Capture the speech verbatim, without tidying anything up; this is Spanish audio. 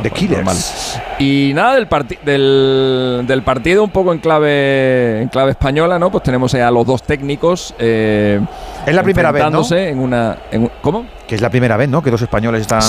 The Killers. Normal. Y nada, del, parti del, del partido un poco en clave en clave española, ¿no? Pues tenemos a los dos técnicos. Eh, es la primera vez, ¿no? En una, en, ¿Cómo? Que es la primera vez, ¿no? Que dos españoles están.